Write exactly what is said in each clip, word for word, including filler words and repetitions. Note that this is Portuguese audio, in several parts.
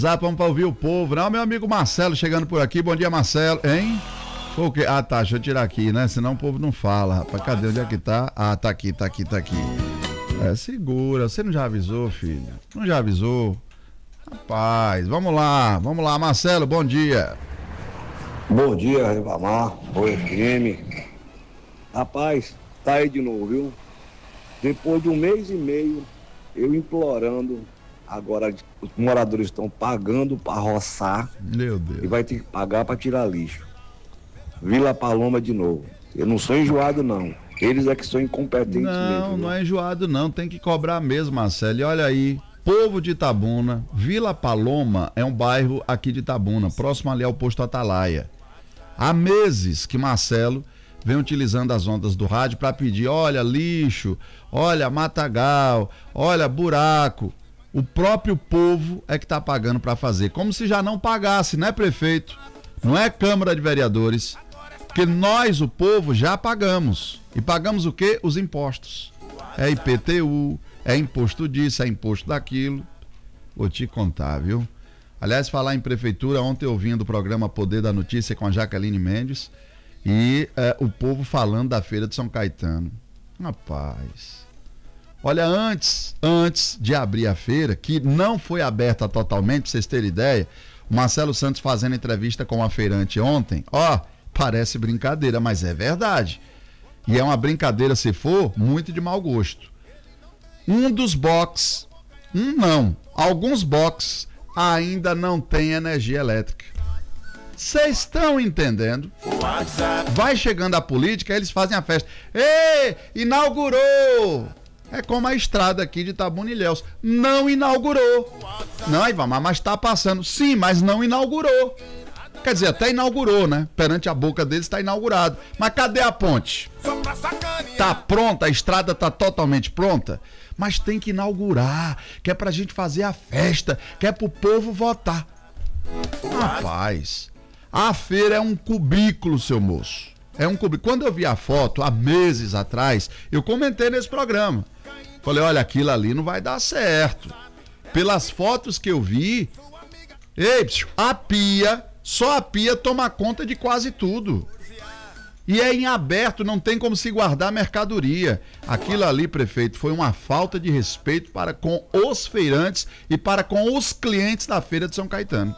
Zap, vamos para ouvir o povo, não? Meu amigo Marcelo chegando por aqui. Bom dia, Marcelo. Hein? Por quê? Ah, tá. Deixa eu tirar aqui, né? Senão o povo não fala, rapaz. Cadê? Onde é que tá? Ah, tá aqui, tá aqui, tá aqui. É, segura. Você não já avisou, filho? Não já avisou? Rapaz, vamos lá. Vamos lá, Marcelo. Bom dia. Bom dia, Ribamar. Boa F M. Rapaz, tá aí de novo, viu? Depois de um mês e meio, eu implorando, agora os moradores estão pagando para roçar. Meu Deus. E vai ter que pagar para tirar lixo. Vila Paloma de novo. Eu não sou enjoado, não. Eles é que são incompetentes não, mesmo. Não, é enjoado, não. Tem que cobrar mesmo, Marcelo. E olha aí, povo de Itabuna, Vila Paloma é um bairro aqui de Itabuna, próximo ali ao posto Atalaia. Há meses que Marcelo vem utilizando as ondas do rádio para pedir, olha, lixo, olha, matagal, olha, buraco. O próprio povo é que está pagando para fazer, como se já não pagasse, né, prefeito? Não é Câmara de Vereadores, porque nós, o povo, já pagamos. E pagamos o quê? Os impostos. É I P T U, é imposto disso, é imposto daquilo. Vou te contar, viu? Aliás, falar em prefeitura, ontem eu ouvindo o programa Poder da Notícia com a Jaqueline Mendes, e é, o povo falando da feira de São Caetano. Rapaz, olha, antes, antes de abrir a feira, que não foi aberta totalmente, pra vocês terem ideia, o Marcelo Santos fazendo entrevista com a feirante ontem, ó, parece brincadeira, mas é verdade. E é uma brincadeira, se for, muito de mau gosto. Um dos boxes, um não, alguns boxes ainda não tem energia elétrica. Vocês estão entendendo? Vai chegando a política, eles fazem a festa. Ei, inaugurou! É como a estrada aqui de Itabuna e Ilhéus. Não inaugurou. Não, Ivan, mas está passando. Sim, mas não inaugurou. Quer dizer, até inaugurou, né? Perante a boca deles está inaugurado. Mas cadê a ponte? Tá pronta, a estrada tá totalmente pronta, mas tem que inaugurar, que é pra gente fazer a festa, que é pro povo votar. Rapaz, a feira é um cubículo, seu moço. É um cubículo. Quando eu vi a foto, há meses atrás, eu comentei nesse programa. Falei, olha, aquilo ali não vai dar certo. Pelas fotos que eu vi, ei, a pia, só a pia toma conta de quase tudo. E é em aberto, não tem como se guardar mercadoria. Aquilo ali, prefeito, foi uma falta de respeito para com os feirantes e para com os clientes da Feira de São Caetano.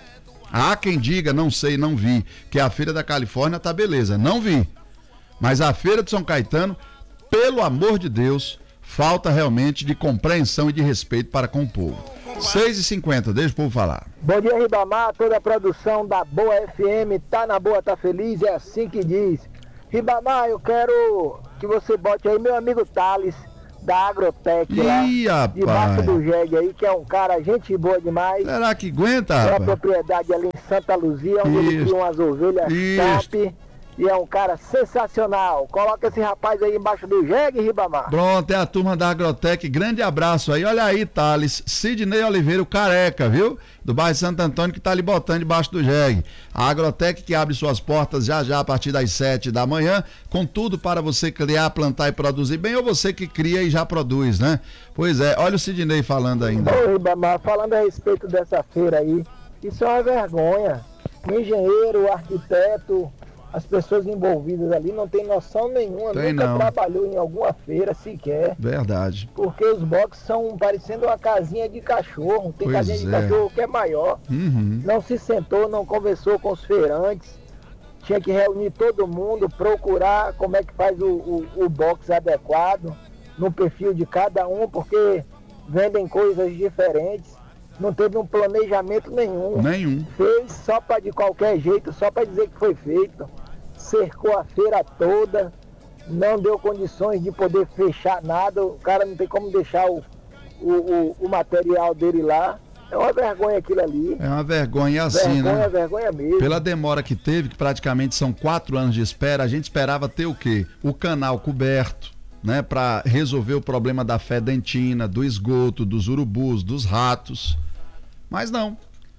Há quem diga, não sei, não vi, que a Feira da Califórnia tá beleza, não vi. Mas a Feira de São Caetano, pelo amor de Deus, falta realmente de compreensão e de respeito para com o povo. seis e cinquenta, deixa o povo falar. Bom dia, Ribamar, toda a produção da Boa F M, tá na boa, tá feliz, é assim que diz. Ribamar, eu quero que você bote aí meu amigo Thales, da Agrotec, Ih, lá, rapaz. debaixo do jegue aí, que é um cara, gente boa demais. Será que aguenta, É a rapaz? propriedade ali em Santa Luzia, onde Isso. ele cria umas ovelhas Isso. top. E é um cara sensacional. Coloca esse rapaz aí embaixo do jegue, Ribamar. Pronto, é a turma da Agrotec. Grande abraço aí. Olha aí, Thales. Sidney Oliveira, o careca, viu? Do bairro Santo Antônio, que tá ali botando debaixo do jegue. A Agrotec que abre suas portas já já a partir das sete da manhã, com tudo para você criar, plantar e produzir bem, ou você que cria e já produz, né? Pois é, olha o Sidney falando ainda. Ô, Ribamar, falando a respeito dessa feira aí, isso é uma vergonha. O engenheiro, o arquiteto, as pessoas envolvidas ali não tem noção nenhuma, Tem nunca não. trabalhou em alguma feira sequer. Verdade. Porque os boxes são parecendo uma casinha de cachorro. Tem Pois casinha de é. cachorro que é maior. Uhum. Não se sentou, não conversou com os feirantes. Tinha que reunir todo mundo, procurar como é que faz o, o, o box adequado no perfil de cada um, porque vendem coisas diferentes. Não teve um planejamento nenhum. Nenhum. Fez só para de qualquer jeito, só para dizer que foi feito. Cercou a feira toda, não deu condições de poder fechar nada. O cara não tem como deixar o, o, o, o material dele lá. É uma vergonha aquilo ali. É uma vergonha assim, vergonha, né? vergonha mesmo. Pela demora que teve, que praticamente são quatro anos de espera, a gente esperava ter o quê? O canal coberto, né? Para resolver o problema da fedentina, do esgoto, dos urubus, dos ratos. Mas não.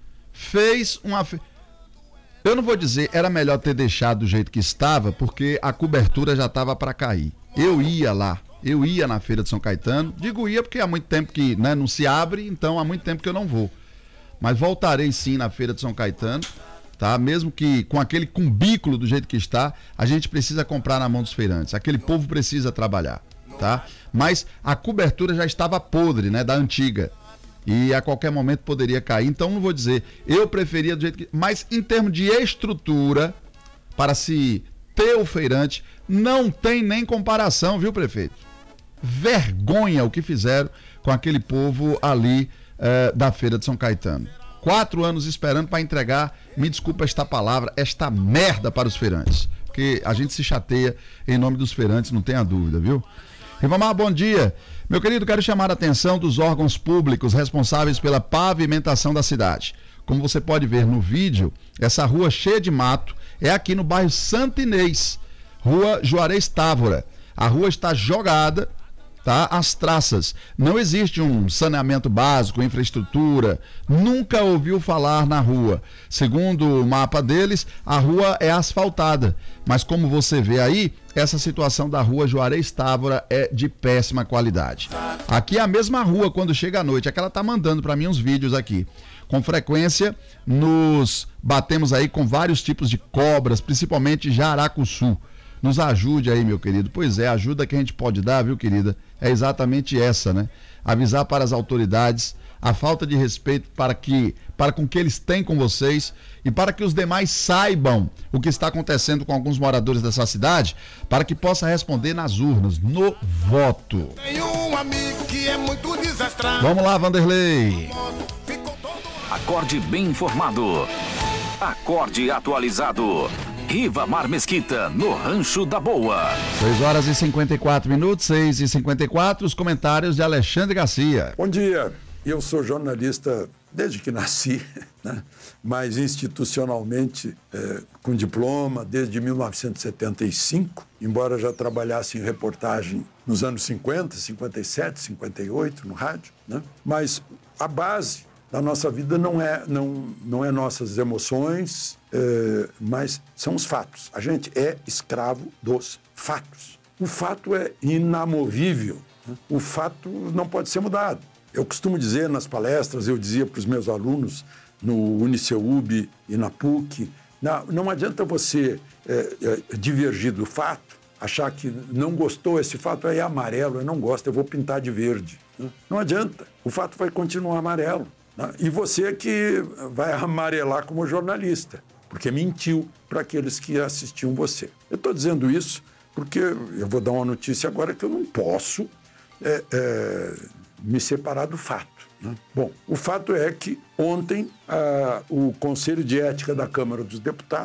Fez uma... Fe... Eu não vou dizer, era melhor ter deixado do jeito que estava, porque a cobertura já estava para cair. Eu ia lá, eu ia na Feira de São Caetano. Digo ia porque há muito tempo que, né, não se abre, então há muito tempo que eu não vou. mas voltarei sim na Feira de São Caetano, tá? Mesmo que com aquele cubículo do jeito que está, a gente precisa comprar na mão dos feirantes. Aquele povo precisa trabalhar, tá? Mas a cobertura já estava podre, né? Da antiga. E a qualquer momento poderia cair. Então não vou dizer, eu preferia do jeito que... Mas em termos de estrutura, para se ter o feirante, não tem nem comparação, viu, prefeito? Vergonha o que fizeram com aquele povo ali eh, da Feira de São Caetano. Quatro anos esperando para entregar, me desculpa esta palavra, esta merda para os feirantes. Porque a gente se chateia em nome dos feirantes, não tenha dúvida, viu? Ribamar, bom dia. Meu querido, quero chamar a atenção dos órgãos públicos responsáveis pela pavimentação da cidade. Como você pode ver no vídeo, essa rua cheia de mato é aqui no bairro Santo Inês, Rua Juarez Távora. A rua está jogada, tá? As traças. Não existe um saneamento básico, infraestrutura. Nunca ouviu falar na rua. Segundo o mapa deles, a rua é asfaltada. Mas como você vê aí, essa situação da rua Juarez Távora é de péssima qualidade. Aqui é a mesma rua quando chega à noite. É que ela tá mandando para mim uns vídeos aqui. Com frequência, nos batemos aí com vários tipos de cobras, principalmente jaracuçu. Nos ajude aí, meu querido. Pois é, a ajuda que a gente pode dar, viu, querida, é exatamente essa, né? Avisar para as autoridades a falta de respeito para que, para com que eles têm com vocês e para que os demais saibam o que está acontecendo com alguns moradores dessa cidade, para que possa responder nas urnas, no voto. Tem um amigo que é muito desastrado. Vamos lá, Vanderlei. Acorde bem informado. Acorde atualizado. Ribamar Mesquita, no Rancho da Boa. seis horas e cinquenta e quatro minutos, seis e cinquenta e quatro, os comentários de Alexandre Garcia. Bom dia, eu sou jornalista desde que nasci, né? Mas institucionalmente é, com diploma desde mil novecentos e setenta e cinco, embora já trabalhasse em reportagem nos anos cinquenta, cinquenta e sete, cinquenta e oito no rádio, né? Mas a base da nossa vida não é, não, não é nossas emoções, é, mas são os fatos. A gente é escravo dos fatos. O fato é inamovível, né? O fato não pode ser mudado. Eu costumo dizer nas palestras, eu dizia para os meus alunos no Uniceub e na P U C, não, não adianta você é, é, divergir do fato, achar que não gostou, esse fato aí é amarelo, eu não gosto, eu vou pintar de verde. Né? Não adianta, o fato vai continuar amarelo. E você que vai amarelar como jornalista, porque mentiu para aqueles que assistiam você. Eu estou dizendo isso porque eu vou dar uma notícia agora que eu não posso é, é, me separar do fato, né? Bom, o fato é que ontem a, o Conselho de Ética da Câmara dos Deputados